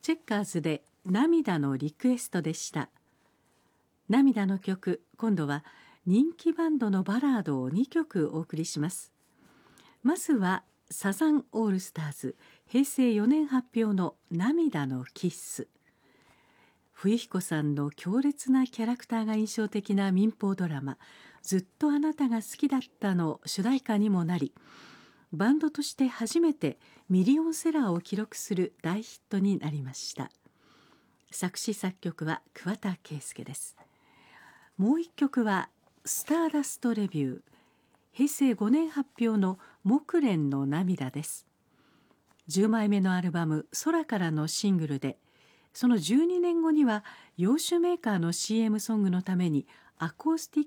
チェッカーズで涙のリクエストでした。涙の曲、今度は人気バンドのバラードを2曲お送りします。まずはサザンオールスターズ、平成4年発表の涙のキッス。冬彦さんの強烈なキャラクターが印象的な民放ドラマ、ずっとあなたが好きだったの主題歌にもなり、バンドとして初めてミリオンセラーを記録する大ヒットになりました。作詞作曲は桑田佳祐です。もう一曲はスターダストレビュー、平成5年発表の木蓮の涙です。10枚目のアルバム空からのシングルで、その12年後には洋酒メーカーの CM ソングのためにアコースティッ